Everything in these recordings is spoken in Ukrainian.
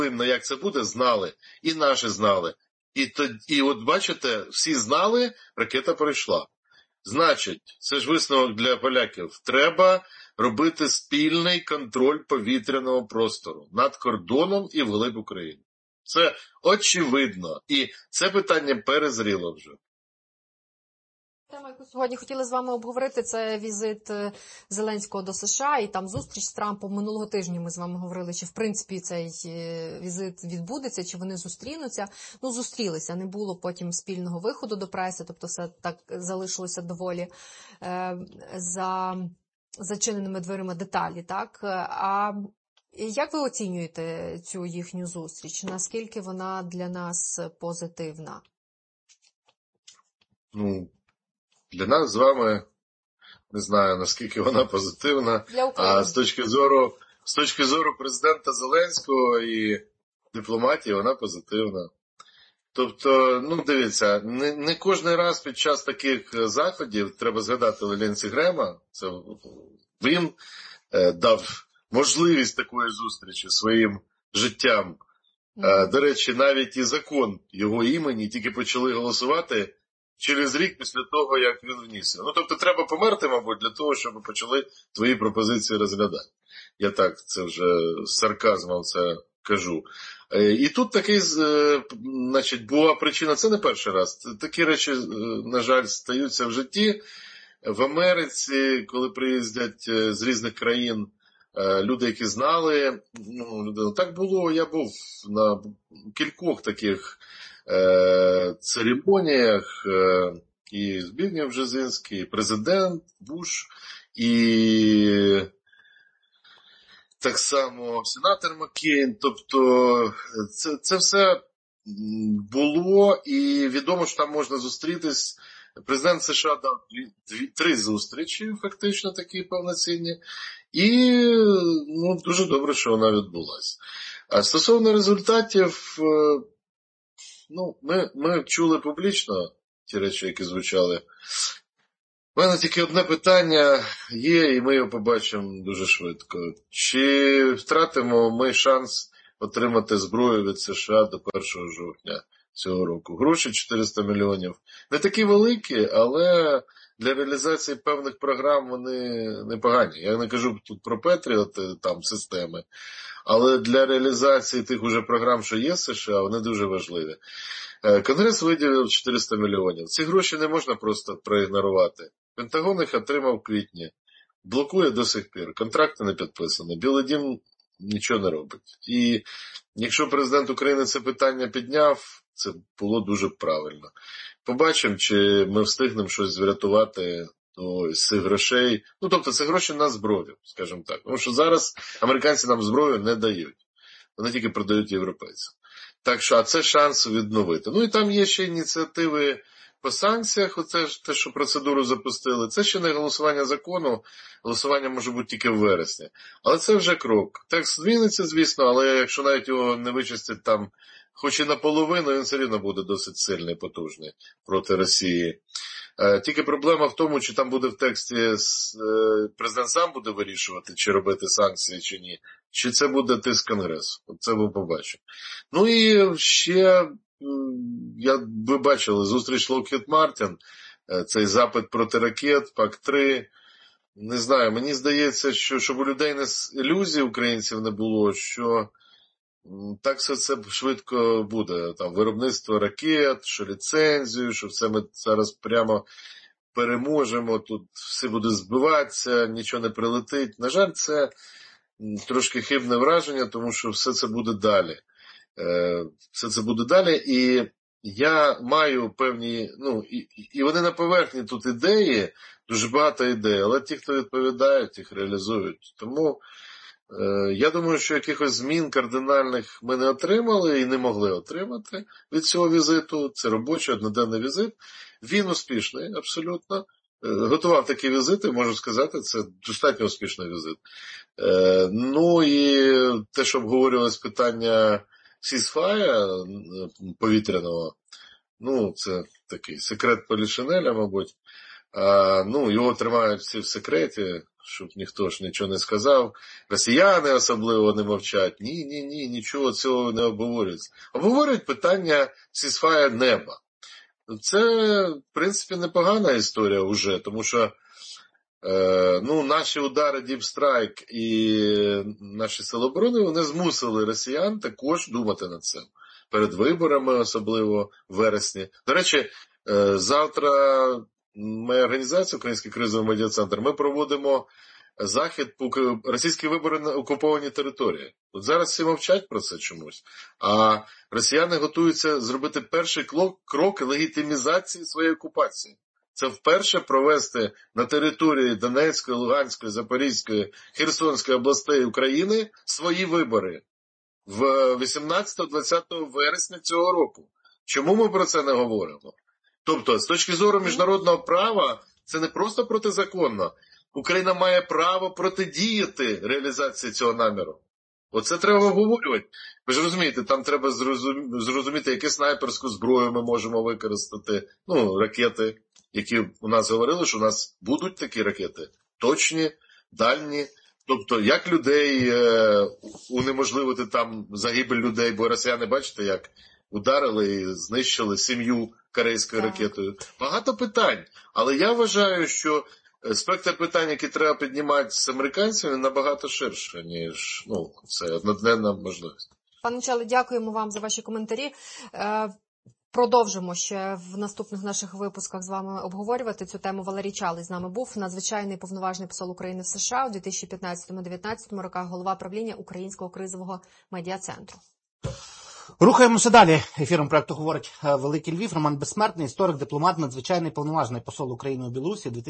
як це буде, знали. І наші знали. І от бачите, всі знали, ракета пройшла. Значить, це ж висновок для поляків. Треба робити спільний контроль повітряного простору над кордоном і вглиб України. Це очевидно. І це питання перезріло вже. Тема, яку сьогодні хотіли з вами обговорити, це візит Зеленського до США і там зустріч з Трампом. Минулого тижня ми з вами говорили, чи в принципі цей візит відбудеться, чи вони зустрінуться. Ну, зустрілися, не було потім спільного виходу до преси, тобто все так залишилося доволі за зачиненими дверима деталі, так? А як ви оцінюєте цю їхню зустріч? Наскільки вона для нас позитивна? Для нас з вами, не знаю, наскільки вона позитивна, а з точки зору президента Зеленського і дипломатії вона позитивна. Тобто, дивіться, не кожен раз під час таких заходів, треба згадати Ленсі Грема, це він дав можливість такої зустрічі своїм життям. До речі, навіть і закон його імені тільки почали голосувати через рік після того, як він вніс. Тобто треба померти, мабуть, для того, щоб почали твої пропозиції розглядати. Я так, це вже з сарказмом це кажу. І тут такий, значить, була причина, це не перший раз. Такі речі, на жаль, стаються в житті. В Америці, коли приїздять з різних країн люди, які знали, так було, я був на кількох таких церемоніях, і Збігнєв Бжезинський, і президент Буш, і так само сенатор Маккейн. Тобто це все було, і відомо, що там можна зустрітись. Президент США дав 3 зустрічі, фактично такі повноцінні, і дуже добре, що вона відбулася. А стосовно результатів, ми чули публічно ті речі, які звучали. У мене тільки одне питання є, і ми його побачимо дуже швидко. Чи втратимо ми шанс отримати зброю від США до 1 жовтня цього року? Гроші 400 мільйонів. Не такі великі, але для реалізації певних програм вони непогані. Я не кажу тут про Петріоти, там системи, але для реалізації тих уже програм, що є в США, вони дуже важливі. Конгрес виділив 400 мільйонів. Ці гроші не можна просто проігнорувати. Пентагон їх отримав в квітні. Блокує до сих пір. Контракти не підписані. Білий дім нічого не робить. І якщо президент України це питання підняв, це було дуже правильно. Побачимо, чи ми встигнемо щось врятувати з цих грошей. Тобто це гроші на зброю, скажімо так. Тому що зараз американці нам зброю не дають. Вони тільки продають європейцям. Так що, а це шанс відновити. І там є ще ініціативи по санкціях, оце ж те, що процедуру запустили. Це ще не голосування закону, голосування може бути тільки в вересні. Але це вже крок. Текст зміниться, звісно, але якщо навіть його не вичистять там, хоч і наполовину, він все рівно буде досить сильний, потужний проти Росії. Тільки проблема в тому, чи там буде в тексті президент сам буде вирішувати, чи робити санкції, чи ні. Чи це буде тиск Конгресу. Це ми побачимо. І ще, ви бачили, зустріч Lockheed Martin, цей запит проти ракет, ПАК-3. Не знаю, мені здається, що щоб у людей ілюзій українців не було, що так все це швидко буде. Там виробництво ракет, що ліцензію, що все ми зараз прямо переможемо, тут все буде збиватися, нічого не прилетить. На жаль, це трошки хибне враження, тому що все це буде далі. Все це буде далі, і я маю певні, і вони на поверхні тут ідеї, дуже багато ідей, але ті, хто відповідають, їх реалізують. Тому я думаю, що якихось змін кардинальних ми не отримали і не могли отримати від цього візиту. Це робочий одноденний візит. Він успішний, абсолютно. Готував такі візити, можу сказати, це достатньо успішний візит. І те, що обговорювалось питання сізфая повітряного, це такий секрет Полішинеля, мабуть. Його тримають всі в секреті, щоб ніхто ж нічого не сказав. Росіяни особливо не мовчать. Ні, нічого цього не обговорюється. Обговорюють питання сісфая неба. Це, в принципі, непогана історія вже, тому що наші удари Deep Strike і наші сили оборони, вони змусили росіян також думати над цим. Перед виборами, особливо в вересні. До речі, завтра моя організація, Український кризовий медіа-центр, ми проводимо захід по російські вибори на окупованій території. От зараз всі мовчать про це чомусь. А росіяни готуються зробити перший крок легітимізації своєї окупації. Це вперше провести на території Донецької, Луганської, Запорізької, Херсонської областей України свої вибори в 18-20 вересня цього року. Чому ми про це не говоримо? Тобто, з точки зору міжнародного права, це не просто протизаконно. Україна має право протидіяти реалізації цього наміру. Оце треба обговорювати. Ви ж розумієте, там треба зрозуміти, яку снайперську зброю ми можемо використати. Ракети, які у нас говорили, що у нас будуть такі ракети. Точні, дальні. Тобто, як людей унеможливити там загибель людей, бо росіяни, бачите, як ударили і знищили сім'ю корейською ракетою. Багато питань. Але я вважаю, що спектр питань, які треба піднімати з американцями, набагато ширше, ніж це одноденна можливість. Пане Чале, дякуємо вам за ваші коментарі. Продовжимо ще в наступних наших випусках з вами обговорювати цю тему. Валерій Чалий з нами був, надзвичайний повноважний посол України в США у 2015-2019 роках, голова правління Українського кризового медіа-центру. Рухаємося далі. Ефіром проекту говорить Великий Львів. Роман Безсмертний, історик, дипломат, надзвичайний повноважний посол України у Білорусі у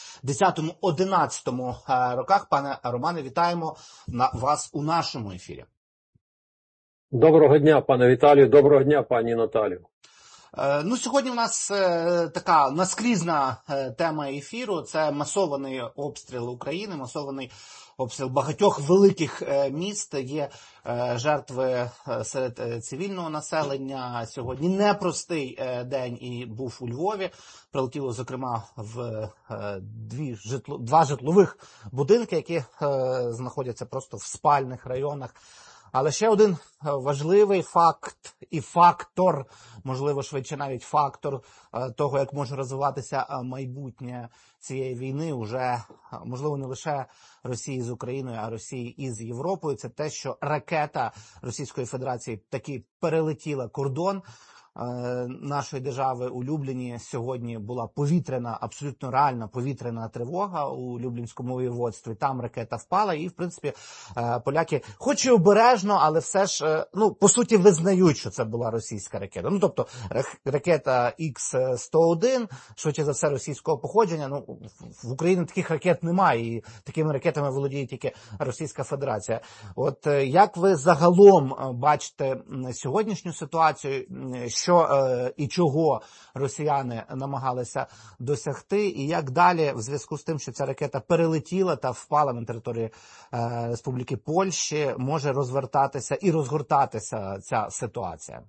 2010-2011 роках. Пане Романе, вітаємо вас у нашому ефірі. Доброго дня, пане Віталію. Доброго дня, пані Наталію. Сьогодні в нас така наскрізна тема ефіру. Це масований обстріл України, масований обстріл багатьох великих міст. Є жертви серед цивільного населення. Сьогодні непростий день і був у Львові. Прилетіло, зокрема, в два житлових будинки, які знаходяться просто в спальних районах. Але ще один важливий факт і фактор, можливо, швидше навіть фактор того, як може розвиватися майбутнє цієї війни, уже, можливо, не лише Росії з Україною, а Росії із Європою, це те, що ракета Російської Федерації таки перелетіла кордон нашої держави у Любліні. Сьогодні була повітряна, абсолютно реальна повітряна тривога у Люблінському воєводстві. Там ракета впала і, в принципі, поляки, хоч і обережно, але все ж, по суті, визнають, що це була російська ракета. Тобто, ракета Х-101, швидше за все, російського походження. В Україні таких ракет немає, і такими ракетами володіє тільки Російська Федерація. От як ви загалом бачите сьогоднішню ситуацію, що і чого росіяни намагалися досягти, і як далі, в зв'язку з тим, що ця ракета перелетіла та впала на території Республіки Польщі, може розвертатися і розгортатися ця ситуація?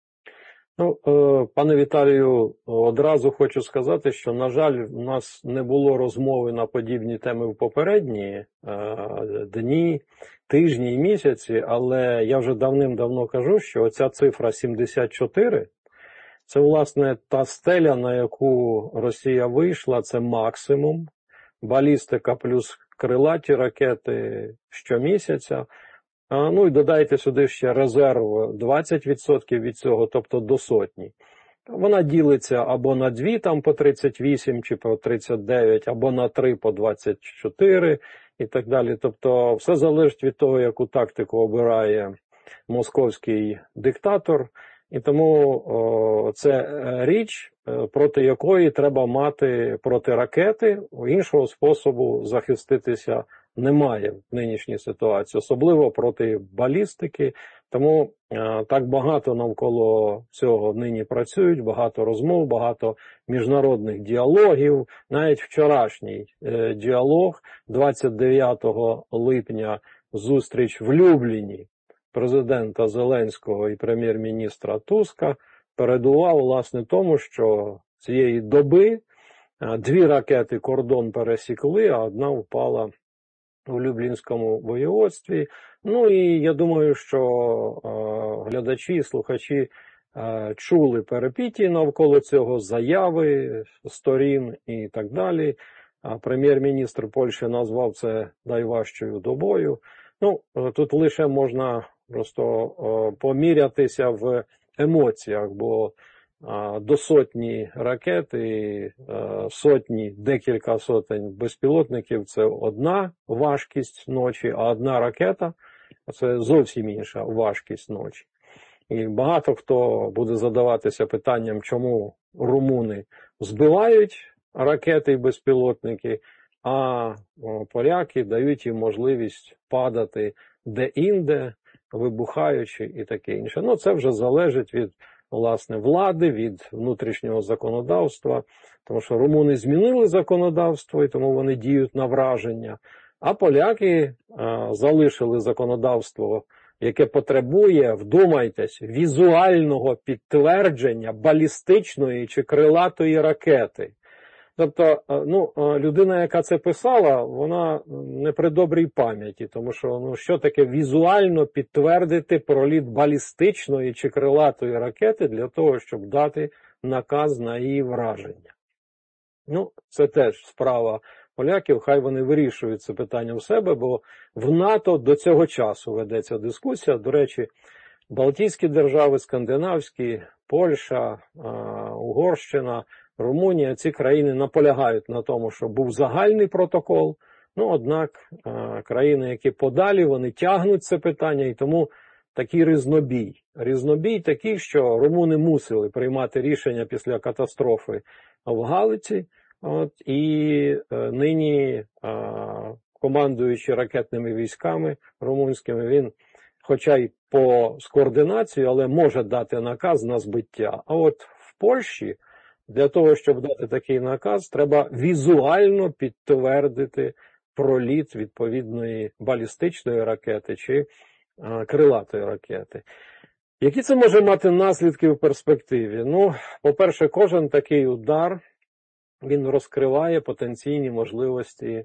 Пане Віталію, одразу хочу сказати, що, на жаль, у нас не було розмови на подібні теми в попередні дні, тижні і місяці, але я вже давним-давно кажу, що оця цифра 74 – це, власне, та стеля, на яку Росія вийшла, це максимум. Балістика плюс крилаті ракети щомісяця. І додайте сюди ще резерв 20% від цього, тобто до сотні. Вона ділиться або на 2 там по 38 чи по 39, або на 3 по 24 і так далі. Тобто все залежить від того, яку тактику обирає московський диктатор. І тому це річ, проти якої треба мати протиракети, іншого способу захиститися немає в нинішній ситуації, особливо проти балістики. Тому так багато навколо цього нині працюють, багато розмов, багато міжнародних діалогів. Навіть вчорашній діалог 29 липня зустріч в Любліні президента Зеленського і прем'єр-міністра Туска передував, власне, тому, що цієї доби 2 ракети кордон пересікли, а одна впала у Люблінському воєводстві. Ну і я думаю, що глядачі і слухачі чули перепиті навколо цього, заяви сторін і так далі. Прем'єр-міністр Польщі назвав це найважчою добою. Ну, тут лише можна просто помірятися в емоціях, бо до сотні ракет і сотні, декілька сотень безпілотників – це одна важкість ночі, а одна ракета – це зовсім інша важкість ночі. І багато хто буде задаватися питанням, чому румуни збивають ракети і безпілотники, а поляки дають їм можливість падати де-інде, вибухаючи і таке інше. Ну, це вже залежить від, власне, влади, від внутрішнього законодавства, тому що румуни змінили законодавство, і тому вони діють на враження, а поляки залишили законодавство, яке потребує, вдумайтесь, візуального підтвердження балістичної чи крилатої ракети. Тобто, людина, яка це писала, вона не при добрій пам'яті, тому що, що таке візуально підтвердити проліт балістичної чи крилатої ракети для того, щоб дати наказ на її враження. Це теж справа поляків, хай вони вирішують це питання в себе, бо в НАТО до цього часу ведеться дискусія. До речі, Балтійські держави, скандинавські, Польща, Угорщина, Румунія, ці країни наполягають на тому, що був загальний протокол, однак країни, які подалі, вони тягнуть це питання, і тому такий різнобій. Різнобій такий, що румуни мусили приймати рішення після катастрофи в Галиці, і нині командуючи ракетними військами румунськими, він хоча й з координацією, але може дати наказ на збиття. А от в Польщі для того, щоб дати такий наказ, треба візуально підтвердити проліт відповідної балістичної ракети чи крилатої ракети. Які це може мати наслідки в перспективі? По-перше, кожен такий удар, він розкриває потенційні можливості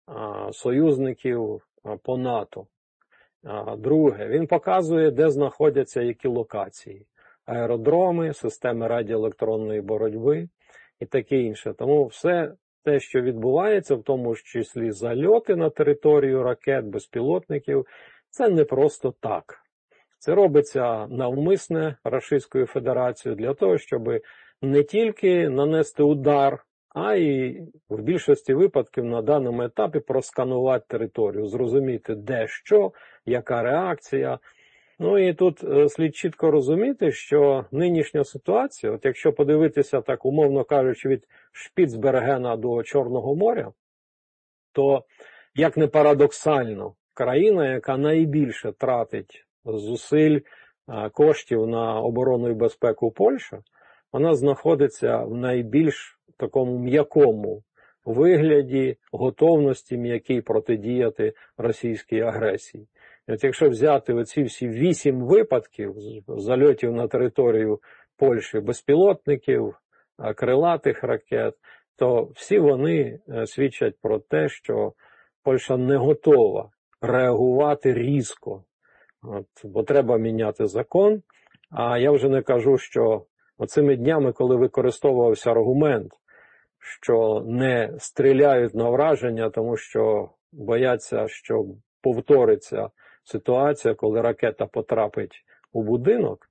союзників по НАТО. Друге, він показує, де знаходяться які локації. Аеродроми, системи радіоелектронної боротьби і таке інше. Тому все те, що відбувається, в тому числі зальоти на територію ракет, безпілотників, це не просто так. Це робиться навмисне Російською Федерацією для того, щоб не тільки нанести удар, а й в більшості випадків на даному етапі просканувати територію, зрозуміти де що, яка реакція. І тут слід чітко розуміти, що нинішня ситуація, от якщо подивитися, так умовно кажучи, від Шпіцбергена до Чорного моря, то, як не парадоксально, країна, яка найбільше тратить зусиль, коштів на оборону і безпеку Польща, вона знаходиться в найбільш такому м'якому вигляді готовності м'якій протидіяти російській агресії. І от якщо взяти оці всі 8 випадків зальотів на територію Польщі безпілотників, крилатих ракет, то всі вони свідчать про те, що Польща не готова реагувати різко. Бо треба міняти закон. А я вже не кажу, що оцими днями, коли використовувався аргумент, що не стріляють на враження, тому що бояться, що повториться ситуація, коли ракета потрапить у будинок,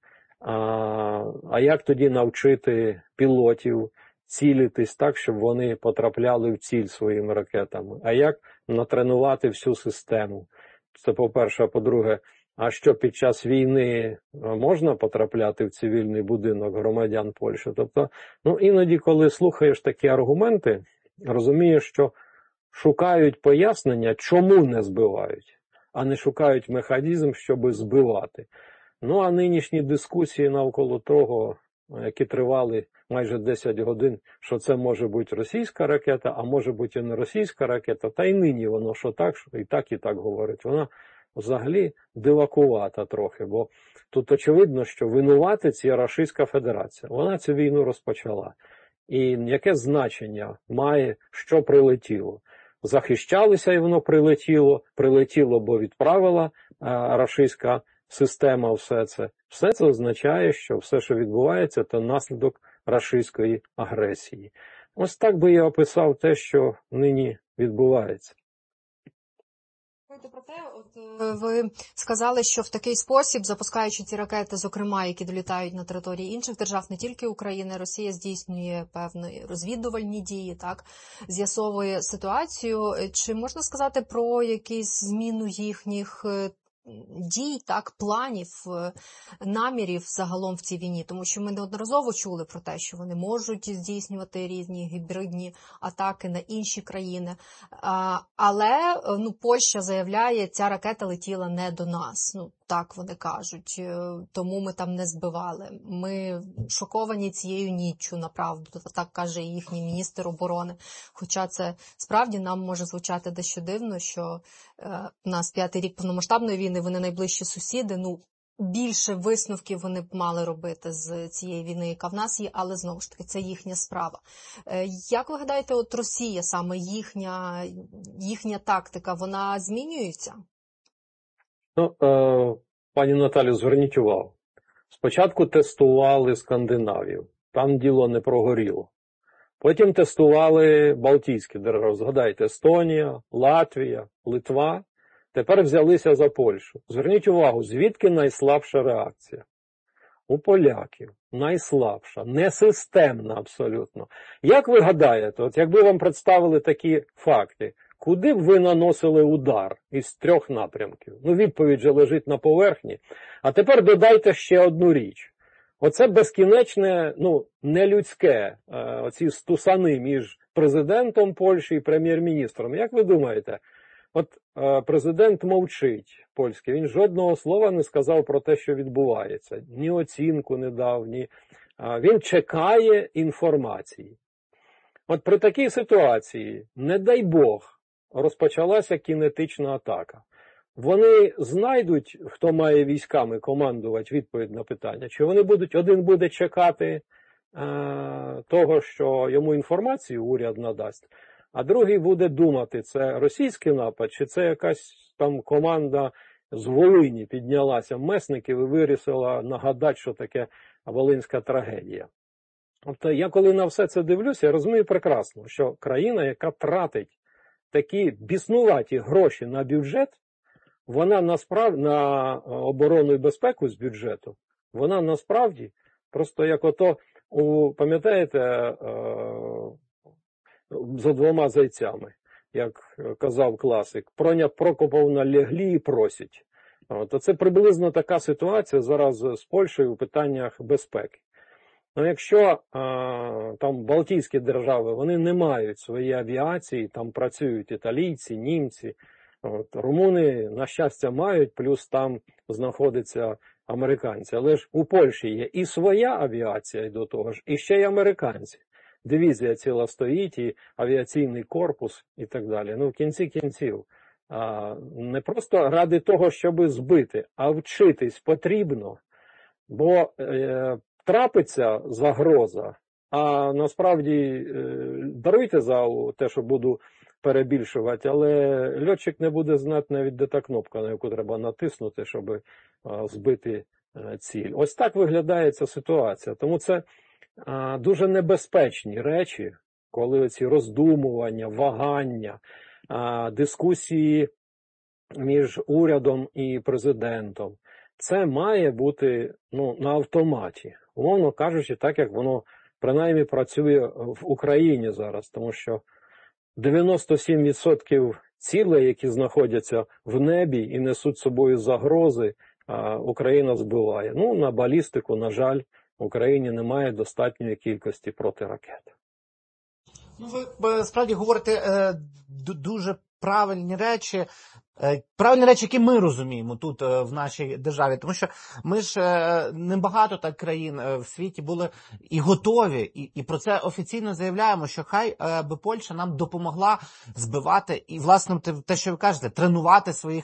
а як тоді навчити пілотів цілитись так, щоб вони потрапляли в ціль своїми ракетами? А як натренувати всю систему? Це по-перше. А по-друге, а що під час війни можна потрапляти в цивільний будинок громадян Польщі? Тобто, іноді, коли слухаєш такі аргументи, розумієш, що шукають пояснення, чому не збивають, а не шукають механізм, щоб збивати. А нинішні дискусії навколо того, які тривали майже 10 годин, що це може бути російська ракета, а може бути і не російська ракета, та й нині воно що і так говорить. Вона взагалі дивакувата трохи, бо тут очевидно, що винуватець є Російська Федерація. Вона цю війну розпочала. і яке значення має, що прилетіло. Захищалися, і воно прилетіло, бо відправила рашистська система все це. Все це означає, що все, що відбувається, це наслідок рашистської агресії. Ось так би я описав те, що нині відбувається. Про те, ви сказали, що в такий спосіб, запускаючи ці ракети, зокрема, які долітають на території інших держав, не тільки України, Росія здійснює певні розвідувальні дії, так, з'ясовує ситуацію. Чи можна сказати про якусь зміну їхніх дій, так, планів, намірів загалом в цій війні? Тому що ми неодноразово чули про те, що вони можуть здійснювати різні гібридні атаки на інші країни. Але Польща заявляє, ця ракета летіла не до нас. Так вони кажуть, тому ми там не збивали. Ми шоковані цією ніччю, направду, так каже їхній міністр оборони. Хоча це справді нам може звучати дещо дивно, що у нас 5-й рік повномасштабної війни, вони найближчі сусіди, більше висновків вони б мали робити з цієї війни, яка в нас є, але знову ж таки це їхня справа. Як ви гадаєте, от Росія, саме їхня тактика, вона змінюється? Пані Наталю, зверніть увагу. Спочатку тестували Скандинавію, там діло не прогоріло. Потім тестували Балтійські держави. Згадайте, Естонія, Латвія, Литва. Тепер взялися за Польщу. Зверніть увагу, звідки найслабша реакція? У поляків. Найслабша, несистемна абсолютно. Як ви гадаєте, от якби вам представили такі факти, куди б ви наносили удар із 3 напрямків? Відповідь же лежить на поверхні. А тепер додайте ще одну річ. Оце безкінечне, нелюдське, оці стусани між президентом Польщі і прем'єр-міністром. Як ви думаєте? От президент мовчить польський, він жодного слова не сказав про те, що відбувається. Ні оцінку не дав, він чекає інформації. От при такій ситуації, не дай Бог, розпочалася кінетична атака. Вони знайдуть, хто має військами командувати, відповідь на питання, чи вони один буде чекати того, що йому інформацію уряд надасть, а другий буде думати, це російський напад, чи це якась там команда з Волині піднялася месників і вирішила нагадати, що таке волинська трагедія. Тобто я коли на все це дивлюся, я розумію прекрасно, що країна, яка тратить такі біснуваті гроші на бюджет, вона насправді, на оборону і безпеку з бюджету, вона насправді, просто як пам'ятаєте, за 2 зайцями, як казав класик, Проня Прокоповна леглі і просять. Це приблизно така ситуація зараз з Польщею у питаннях безпеки. Якщо там Балтійські держави, вони не мають своєї авіації, там працюють італійці, німці, румуни, на щастя, мають, плюс там знаходяться американці. Але ж у Польщі є і своя авіація, і до того ж, і ще й американці. Дивізія ціла стоїть, і авіаційний корпус, і так далі. В кінці кінців, не просто ради того, щоб збити, а вчитись потрібно, бо трапиться загроза, а насправді, даруйте за те, що буду перебільшувати, але льотчик не буде знати навіть, де та кнопка, на яку треба натиснути, щоб збити ціль. Ось так виглядає ця ситуація. Тому це дуже небезпечні речі, коли ці роздумування, вагання, дискусії між урядом і президентом. Це має бути на автоматі. Умовно кажучи, так як воно принаймні працює в Україні зараз, тому що 97% цілей, які знаходяться в небі і несуть з собою загрози, Україна збиває. На балістику, на жаль, в Україні немає достатньої кількості протиракет. Ви справді говорите дуже правильні речі. Правильні речі, які ми розуміємо тут в нашій державі, тому що ми ж небагато так країн в світі були і готові, і про це офіційно заявляємо, що хай би Польща нам допомогла збивати і, власне, те, що ви кажете, тренувати свою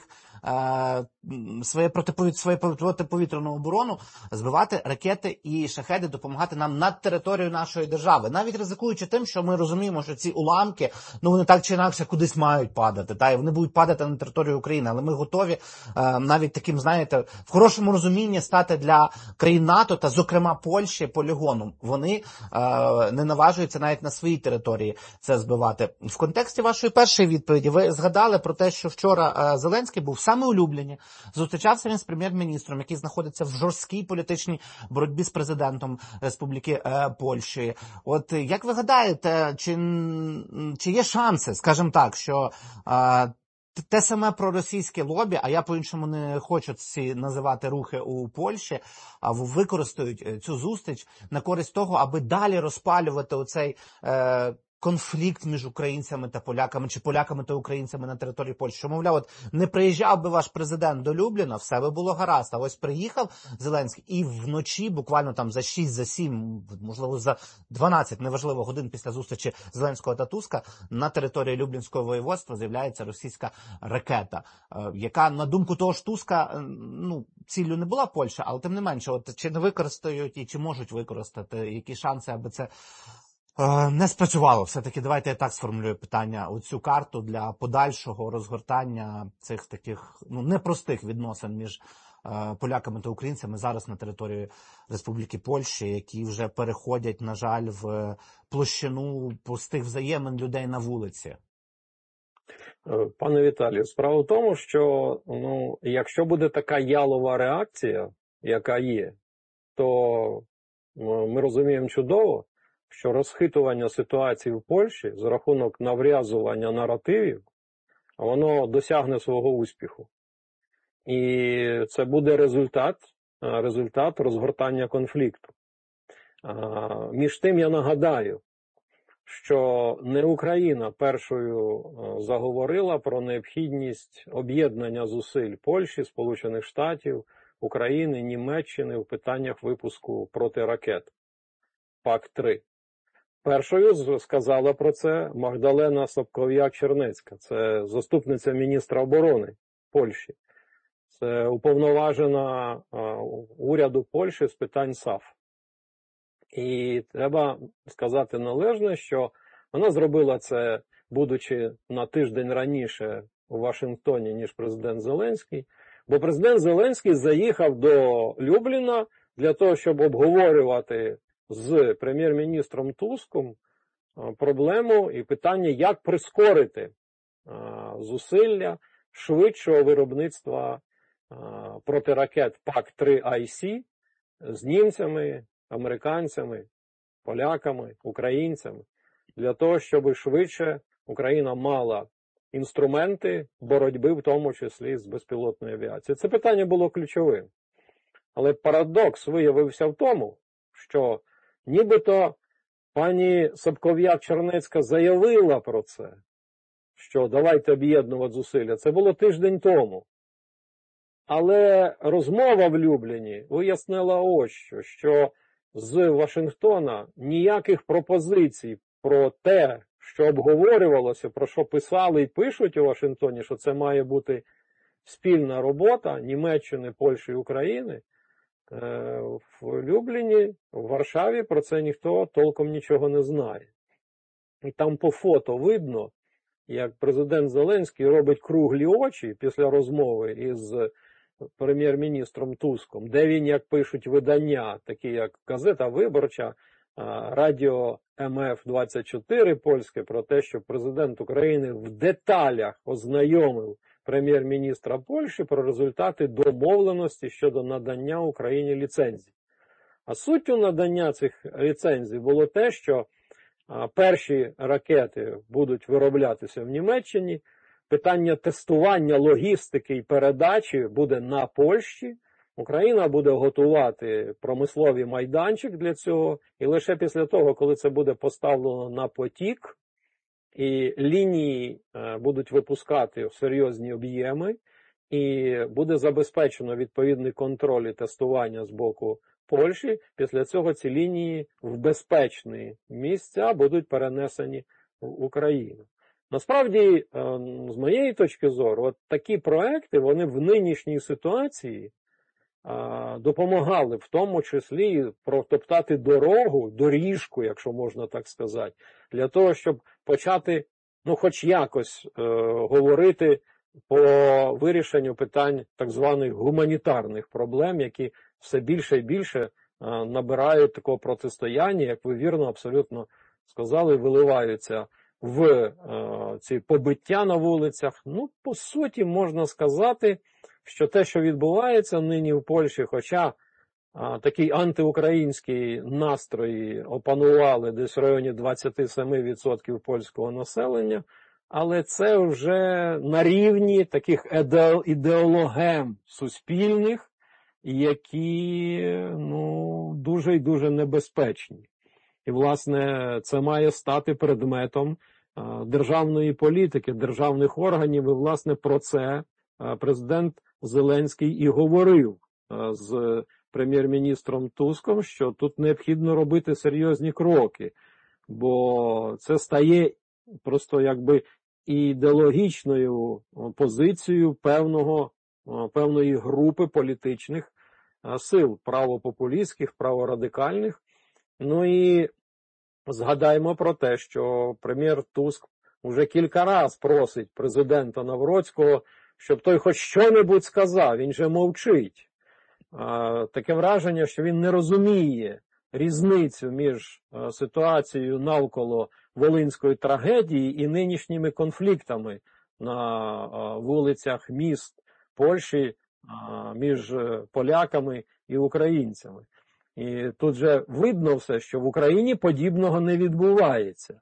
протиповітряну оборону, збивати ракети і шахеди, допомагати нам над територією нашої держави. Навіть ризикуючи тим, що ми розуміємо, що ці уламки, вони так чи інакше кудись мають падати, та, і вони будуть падати на територію України, але ми готові навіть таким, знаєте, в хорошому розумінні стати для країн НАТО та, зокрема, Польщі полігоном. Вони не наважуються навіть на своїй території це збивати. В контексті вашої першої відповіді ви згадали про те, що вчора Зеленський був саме улюблені. Зустрічався він з прем'єр-міністром, який знаходиться в жорсткій політичній боротьбі з президентом Республіки Польщі. От як ви гадаєте, чи є шанси, скажімо так, що те саме проросійське лобі, а я по-іншому не хочу ці називати рухи у Польщі, а використають цю зустріч на користь того, аби далі розпалювати оцей конфлікт між українцями та поляками, чи поляками та українцями на території Польщі. Що, мовляв, от не приїжджав би ваш президент до Любліна, все би було гаразд. А ось приїхав Зеленський і вночі, буквально там за 6, за 7, можливо за 12, неважливо, годин після зустрічі Зеленського та Туска, на території Люблінського воєводства з'являється російська ракета, яка, на думку того ж Туска, ціллю не була Польща, але тим не менше, от чи не використають і чи можуть використати, які шанси, аби це не спрацювало. Все-таки давайте я так сформулюю питання. Оцю карту для подальшого розгортання цих таких непростих відносин між поляками та українцями зараз на території Республіки Польщі, які вже переходять, на жаль, в площину простих взаємин людей на вулиці. Пане Віталію, справа в тому, що якщо буде така ялова реакція, яка є, то ми розуміємо чудово, що розхитування ситуації в Польщі за рахунок нав'язування наративів, воно досягне свого успіху. І це буде результат розгортання конфлікту. Між тим я нагадаю, що не Україна першою заговорила про необхідність об'єднання зусиль Польщі, Сполучених Штатів, України, Німеччини в питаннях випуску протиракет ПАК-3. Першою сказала про це Магдалена Собков'як-Чернецька, це заступниця міністра оборони Польщі. Це уповноважена уряду Польщі з питань САФ. І треба сказати належне, що вона зробила це, будучи на тиждень раніше у Вашингтоні, ніж президент Зеленський. Бо президент Зеленський заїхав до Любліна для того, щоб обговорювати з прем'єр-міністром Туском проблему і питання, як прискорити зусилля швидшого виробництва протиракет ПАК-3IC з німцями, американцями, поляками, українцями, для того, щоб швидше Україна мала інструменти боротьби, в тому числі з безпілотною авіацією. Це питання було ключовим. Але парадокс виявився в тому, що нібито пані Собков'як-Чернецька заявила про це, що давайте об'єднувати зусилля. Це було тиждень тому. Але розмова в Любліні вияснила ось що з Вашингтона ніяких пропозицій про те, що обговорювалося, про що писали і пишуть у Вашингтоні, що це має бути спільна робота Німеччини, Польщі і України, в Любліні, в Варшаві про це ніхто толком нічого не знає. І там по фото видно, як президент Зеленський робить круглі очі після розмови із прем'єр-міністром Туском, де він, як пишуть видання, такі як «Газета Виборча», радіо МФ-24 польське, про те, що президент України в деталях ознайомив прем'єр-міністра Польщі про результати домовленості щодо надання Україні ліцензій. А суттю надання цих ліцензій було те, що перші ракети будуть вироблятися в Німеччині, питання тестування, логістики і передачі буде на Польщі, Україна буде готувати промисловий майданчик для цього, і лише після того, коли це буде поставлено на потік, і лінії будуть випускати серйозні об'єми, і буде забезпечено відповідний контроль і тестування з боку Польщі. Після цього ці лінії в безпечні місця будуть перенесені в Україну. Насправді, з моєї точки зору, от такі проекти, вони в нинішній ситуації допомагали в тому числі протоптати доріжку, якщо можна так сказати, для того, щоб почати, хоч якось говорити по вирішенню питань так званих гуманітарних проблем, які все більше і більше набирають такого протистояння, як ви вірно абсолютно сказали, виливаються в ці побиття на вулицях. По суті, можна сказати, що те, що відбувається нині в Польщі, хоча такі антиукраїнські настрої опанували десь в районі 27% польського населення, але це вже на рівні таких ідеологем суспільних, які дуже і дуже небезпечні. І, власне, це має стати предметом державної політики, державних органів. І, власне, про це президент Зеленський і говорив з прем'єр-міністром Туском, що тут необхідно робити серйозні кроки, бо це стає просто якби ідеологічною позицією певної групи політичних сил, правопопулістських, праворадикальних. І згадаймо про те, що прем'єр Туск вже кілька разів просить президента Навроцького, щоб той хоч що-небудь сказав, він же мовчить. Таке враження, що він не розуміє різницю між ситуацією навколо Волинської трагедії і нинішніми конфліктами на вулицях міст Польщі між поляками і українцями. І тут же видно все, що в Україні подібного не відбувається.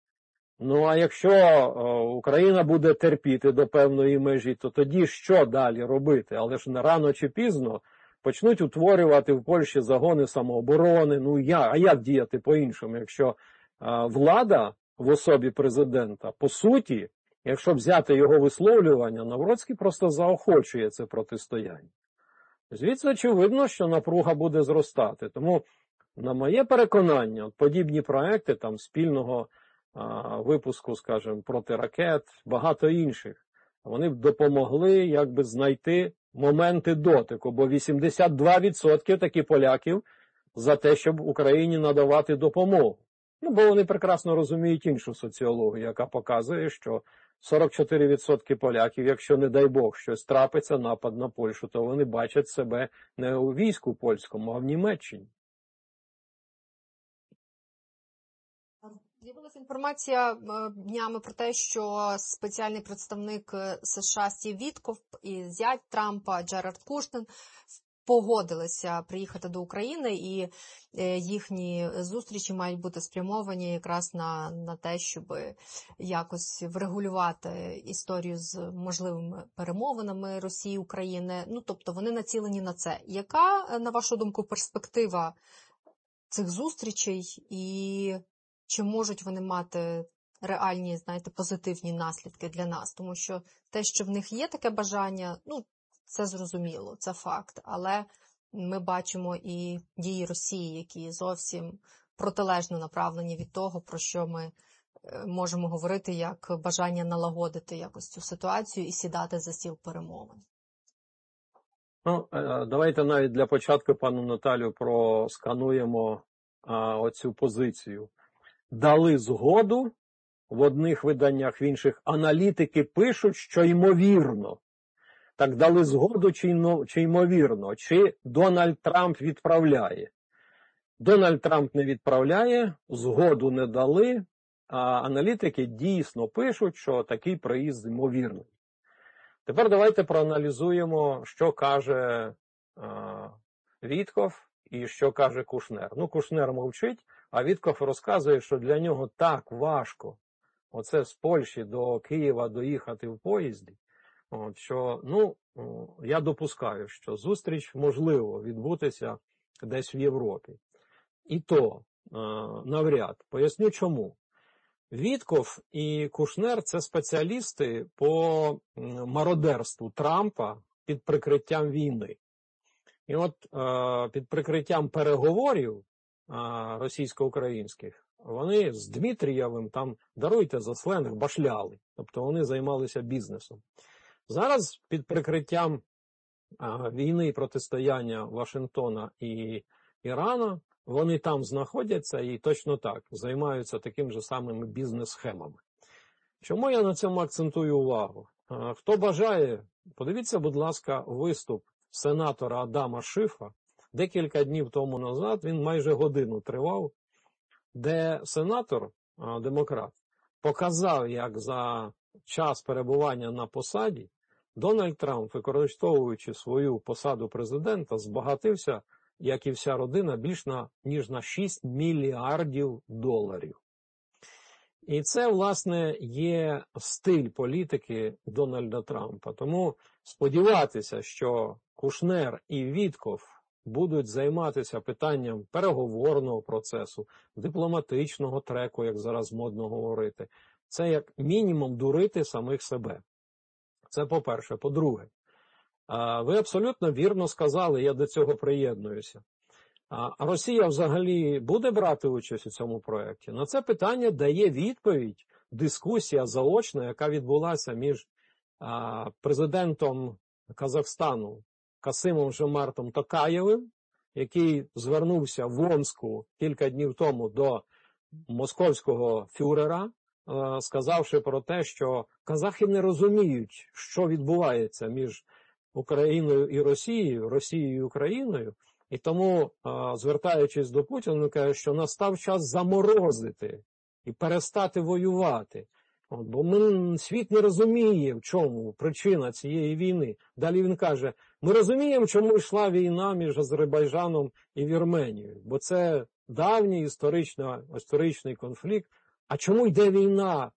А якщо Україна буде терпіти до певної межі, то тоді що далі робити? Але ж рано чи пізно почнуть утворювати в Польщі загони самооборони. А як діяти по-іншому, якщо влада в особі президента, по суті, якщо взяти його висловлювання, Навроцький просто заохочує це протистояння. Звідси очевидно, що напруга буде зростати. Тому, на моє переконання, подібні проекти спільного випуску, скажімо, протиракет, багато інших, вони б допомогли знайти моменти дотику, бо 82% такі поляків за те, щоб Україні надавати допомогу. Бо вони прекрасно розуміють іншу соціологію, яка показує, що 44% поляків, якщо, не дай Бог, щось трапиться, напад на Польщу, то вони бачать себе не у війську польському, а в Німеччині. З'явилася інформація днями про те, що спеціальний представник США Стів Вітков і зять Трампа Джерард Кушнер погодилися приїхати до України, і їхні зустрічі мають бути спрямовані якраз на те, щоб якось врегулювати історію з можливими перемовинами Росії, України. Тобто вони націлені на це. Яка, на вашу думку, перспектива цих зустрічей і чи можуть вони мати реальні, позитивні наслідки для нас? Тому що те, що в них є таке бажання, це зрозуміло, це факт. Але ми бачимо і дії Росії, які зовсім протилежно направлені від того, про що ми можемо говорити, як бажання налагодити якось цю ситуацію і сідати за стіл перемовин. Давайте навіть для початку, пану Наталю, проскануємо оцю позицію. Дали згоду, в одних виданнях, в інших аналітики пишуть, що ймовірно. Так дали згоду чи ймовірно, чи Дональд Трамп відправляє. Дональд Трамп не відправляє, згоду не дали, а аналітики дійсно пишуть, що такий приїзд ймовірний. Тепер давайте проаналізуємо, що каже Вітков і що каже Кушнер. Кушнер мовчить, а Вітков розказує, що для нього так важко оце з Польщі до Києва доїхати в поїзді, що, я допускаю, що зустріч можливо відбутися десь в Європі. І то навряд. Поясню чому. Вітков і Кушнер – це спеціалісти по мародерству Трампа під прикриттям війни. І от під прикриттям переговорів російсько-українських вони з Дмитрієвим там, даруйте за сленг, башляли. Тобто вони займалися бізнесом. Зараз під прикриттям війни і протистояння Вашингтона і Ірана вони там знаходяться і точно так займаються таким же самими бізнес-схемами. Чому я на цьому акцентую увагу? Хто бажає, подивіться, будь ласка, виступ сенатора Адама Шифа. Декілька днів тому назад, він майже годину тривав, де сенатор, демократ, показав, як за час перебування на посаді Дональд Трамп, використовуючи свою посаду президента, збагатився, як і вся родина, більш ніж на 6 мільярдів доларів. І це, власне, є стиль політики Дональда Трампа. Тому сподіватися, що Кушнер і Вітков будуть займатися питанням переговорного процесу, дипломатичного треку, як зараз модно говорити, це як мінімум дурити самих себе. Це по-перше. По-друге, ви абсолютно вірно сказали, я до цього приєднуюся. А Росія взагалі буде брати участь у цьому проєкті? На це питання дає відповідь дискусія заочна, яка відбулася між президентом Казахстану Касимом Жомартом Токаєвим, який звернувся в Омску кілька днів тому до московського фюрера, сказавши про те, що казахи не розуміють, що відбувається між Україною і Росією, Росією і Україною, і тому, звертаючись до Путіна, каже, що настав час заморозити і перестати воювати. Бо світ не розуміє, в чому причина цієї війни. Далі він каже, ми розуміємо, чому йшла війна між Азербайджаном і Вірменією, бо це давній історичний конфлікт. А чому йде війна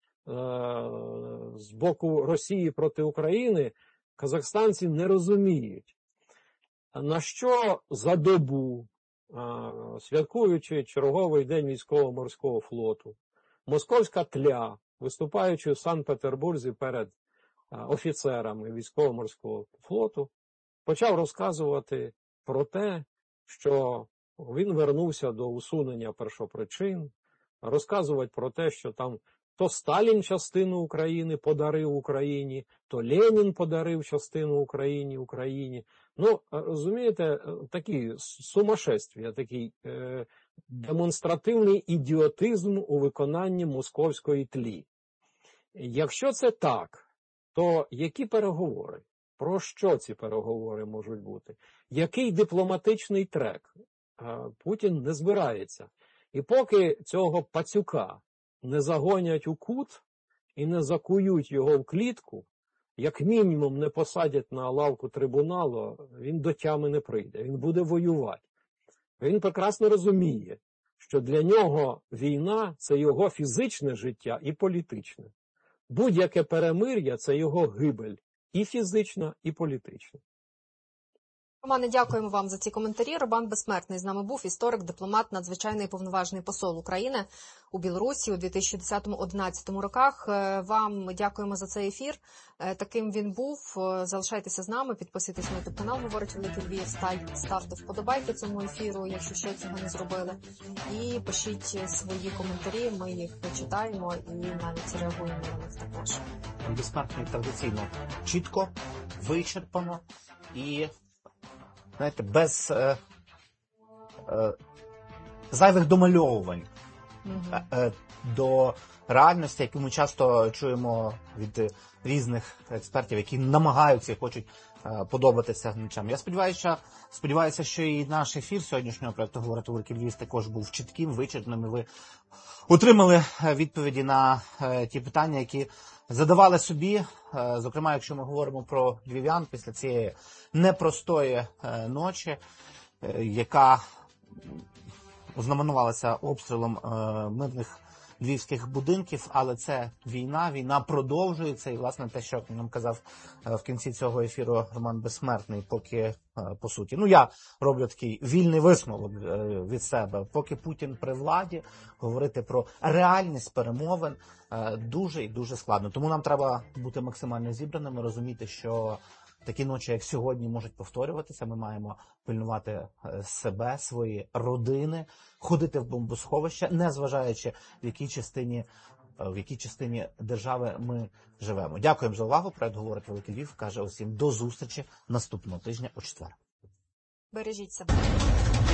з боку Росії проти України, казахстанці не розуміють. На що за добу, святкуючи черговий день військово-морського флоту, московська тля, виступаючи в Санкт-Петербурзі перед офіцерами військово-морського флоту, почав розказувати про те, що він вернувся до усунення першопричин, розказувати про те, що там то Сталін частину України подарив Україні, то Ленін подарив частину Україні. Ну, розумієте, такі сумасшествия, такий демонстративний ідіотизм у виконанні московської тлі. Якщо це так, то які переговори? Про що ці переговори можуть бути? Який дипломатичний трек? Путін не збирається. І поки цього пацюка не загонять у кут і не закують його в клітку, як мінімум не посадять на лавку трибуналу, він до тями не прийде, він буде воювати. Він прекрасно розуміє, що для нього війна – це його фізичне життя і політичне. Будь-яке перемир'я – це його гибель, і фізична, і політична. Романе, дякуємо вам за ці коментарі. Роман Безсмертний з нами був, історик, дипломат, надзвичайний повноважний посол України у Білорусі у 2010-2011 роках. Вам дякуємо за цей ефір. Таким він був. Залишайтеся з нами, підписуйтесь на YouTube канал «Говорить Великий Львів», ставте вподобайки цьому ефіру, якщо ще цього не зробили. І пишіть свої коментарі, ми їх читаємо і навіть реагуємо на них також. Безсмертний традиційно чітко, вичерпано і, знаєте, без зайвих домальовувань до реальності, яку ми часто чуємо від різних експертів, які намагаються і хочуть подобатися глядачам. Я сподіваюся, що і наш ефір сьогоднішнього проєкту «Говорити Великий Львів» також був чітким, вичерпним, і ви отримали відповіді на ті питання, які задавали собі. Зокрема, якщо ми говоримо про львів'ян після цієї непростої ночі, яка ознаменувалася обстрілом мирних львівських будинків, але це війна продовжується, і, власне, те, що нам казав в кінці цього ефіру Роман Безсмертний, поки, по суті, я роблю такий вільний висновок від себе, поки Путін при владі, говорити про реальність перемовин дуже і дуже складно. Тому нам треба бути максимально зібраними, розуміти, що такі ночі, як сьогодні, можуть повторюватися. Ми маємо пильнувати себе, свої родини, ходити в бомбосховище, незважаючи в якій частині держави ми живемо. Дякуємо за увагу. Проект «Говорить Великий Львів» каже усім до зустрічі наступного тижня у четвер. Бережіть себе.